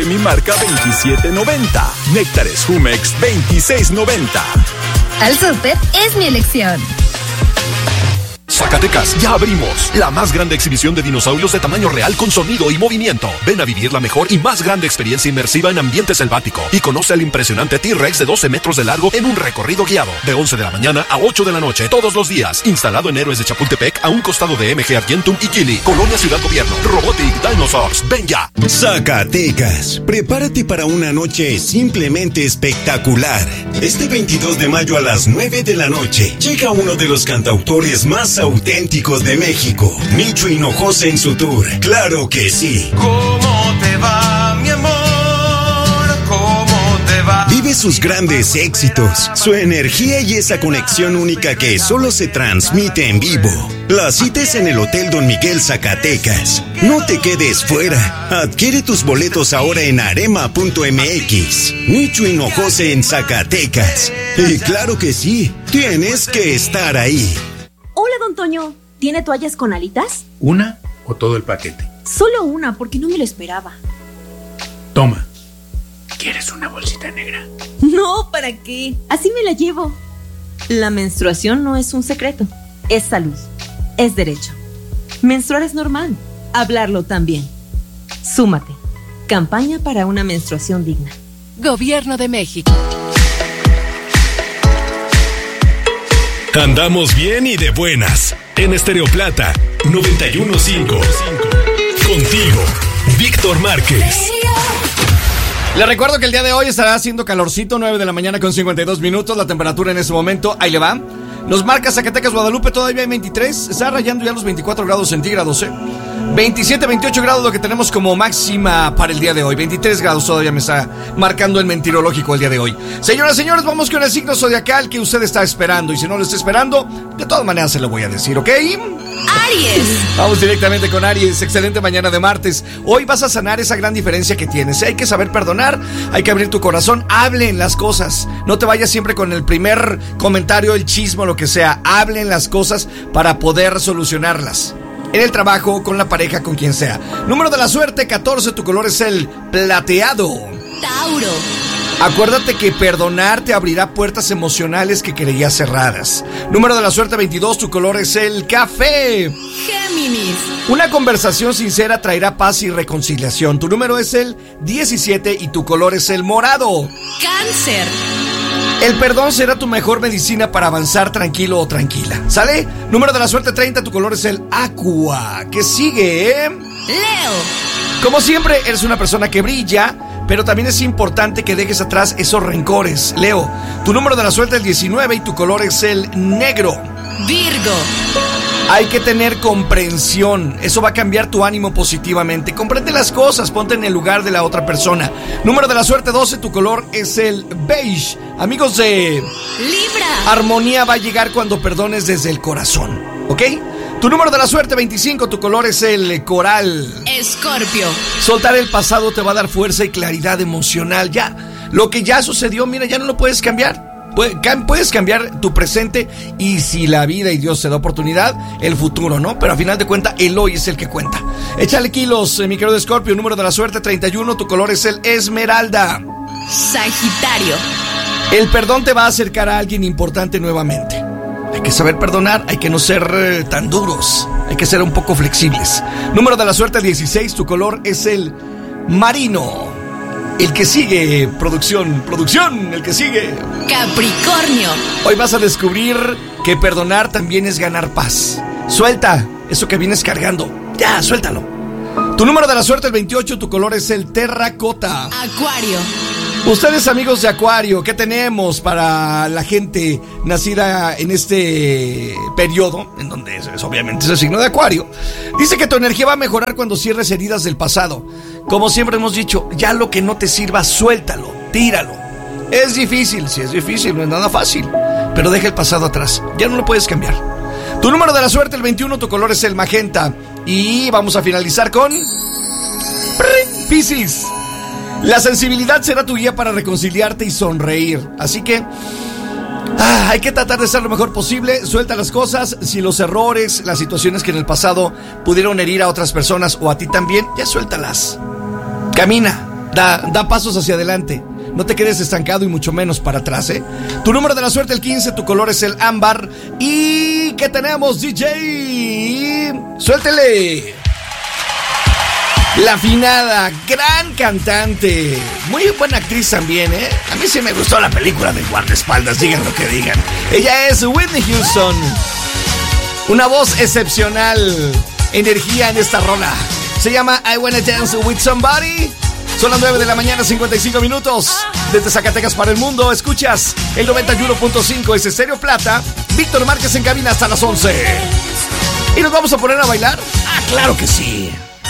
mi marca 27.90. Néctares Jumex 26.90. Al súper es mi elección. Zacatecas, ya abrimos. La más grande exhibición de dinosaurios de tamaño real con sonido y movimiento. Ven a vivir la mejor y más grande experiencia inmersiva en ambiente selvático. Y conoce al impresionante T-Rex de 12 metros de largo en un recorrido guiado. De 11 de la mañana a 8 de la noche, todos los días. Instalado en Héroes de Chapultepec, a un costado de MG Argentum y Kili. Colonia Ciudad Gobierno. Robotic Dinosaurs. Ven ya. Zacatecas, prepárate para una noche simplemente espectacular. Este 22 de mayo a las 9 de la noche, llega uno de los cantautores más auténticos de México, Micho Hinojosa en su tour. ¡Claro que sí! ¿Cómo te va, mi amor? ¿Cómo te va? Vive sus grandes éxitos, su energía y esa conexión única que solo se transmite en vivo. La cita es en el Hotel Don Miguel Zacatecas. No te quedes fuera. Adquiere tus boletos ahora en arema.mx. Micho Hinojosa en Zacatecas. Y claro que sí, tienes que estar ahí. Hola, don Toño. ¿Tiene toallas con alitas? ¿Una o todo el paquete? Solo una, porque no me lo esperaba. Toma. ¿Quieres una bolsita negra? No, ¿para qué? Así me la llevo. La menstruación no es un secreto. Es salud. Es derecho. Menstruar es normal. Hablarlo también. Súmate. Campaña para una menstruación digna. Gobierno de México. Andamos bien y de buenas. En Estéreo Plata 91.5. Contigo, Víctor Márquez. Les recuerdo que el día de hoy estará haciendo calorcito, 9 de la mañana con 52 minutos. La temperatura en ese momento, ahí le va. Nos marca Zacatecas, Guadalupe, todavía hay 23. Está rayando ya los 24 grados centígrados, 27, 28 grados lo que tenemos como máxima para el día de hoy. 23 grados todavía me está marcando el mentirológico el día de hoy. Señoras, señores, vamos con el signo zodiacal que usted está esperando. Y si no lo está esperando, de todas maneras se lo voy a decir, ¿ok? Aries. Vamos directamente con Aries. Excelente mañana de martes. Hoy vas a sanar esa gran diferencia que tienes. Hay que saber perdonar, hay que abrir tu corazón. Hablen las cosas. No te vayas siempre con el primer comentario, el chisme o lo que sea. Hablen las cosas para poder solucionarlas. En el trabajo, con la pareja, con quien sea. Número de la suerte, 14. Tu color es el plateado. Tauro. Acuérdate que perdonar te abrirá puertas emocionales que creías cerradas. Número de la suerte, 22. Tu color es el café. Géminis. Una conversación sincera traerá paz y reconciliación. Tu número es el 17 y tu color es el morado. Cáncer. El perdón será tu mejor medicina para avanzar tranquilo o tranquila. ¿Sale? Número de la suerte, 30. Tu color es el aqua. ¿Qué sigue, Leo. Como siempre, eres una persona que brilla, pero también es importante que dejes atrás esos rencores. Leo, tu número de la suerte es el 19 y tu color es el negro. Virgo. Hay que tener comprensión. Eso va a cambiar tu ánimo positivamente. Comprende las cosas, ponte en el lugar de la otra persona. Número de la suerte 12, tu color es el beige. Amigos de Libra. Armonía va a llegar cuando perdones desde el corazón, ¿ok? Tu número de la suerte 25, tu color es el coral. Escorpio. Soltar el pasado te va a dar fuerza y claridad emocional. Ya, lo que ya sucedió, mira, ya no lo puedes cambiar. Puedes cambiar tu presente y si la vida y Dios te da oportunidad, el futuro, ¿no? Pero a final de cuentas, el hoy es el que cuenta. Échale kilos, mi querido Escorpio. Número de la suerte 31, tu color es el esmeralda. Sagitario. El perdón te va a acercar a alguien importante nuevamente. Hay que saber perdonar, hay que no ser tan duros, hay que ser un poco flexibles. Número de la suerte 16, tu color es el marino. El que sigue, producción, el que sigue. Capricornio. Hoy vas a descubrir que perdonar también es ganar paz. Suelta eso que vienes cargando. Ya, suéltalo. Tu número de la suerte el 28, tu color es el terracota. Acuario. Ustedes, amigos de Acuario, ¿qué tenemos para la gente nacida en este periodo? En donde es obviamente es el signo de Acuario. Dice que tu energía va a mejorar cuando cierres heridas del pasado. Como siempre hemos dicho, ya lo que no te sirva, suéltalo, tíralo. Es difícil, sí es difícil, no es nada fácil. Pero deja el pasado atrás, ya no lo puedes cambiar. Tu número de la suerte el 21, tu color es el magenta. Y vamos a finalizar con Piscis. La sensibilidad será tu guía para reconciliarte y sonreír. Así que hay que tratar de ser lo mejor posible. Suelta las cosas. Si los errores, las situaciones que en el pasado pudieron herir a otras personas o a ti también, ya suéltalas. Camina, Da pasos hacia adelante. No te quedes estancado y mucho menos para atrás, ¿eh? Tu número de la suerte, el 15, tu color es el ámbar. ¿Y qué tenemos, DJ? ¡Suéltele! La afinada, gran cantante, muy buena actriz también, ¿eh? A mí sí me gustó la película de Guardaespaldas, digan lo que digan. Ella es Whitney Houston. Una voz excepcional, energía en esta rola. Se llama I Wanna Dance With Somebody. Son las 9 de la mañana, 55 minutos. Desde Zacatecas para el mundo, escuchas el 91.5, es Estéreo Plata. Víctor Márquez en cabina hasta las 11. ¿Y nos vamos a poner a bailar? Ah, claro que sí.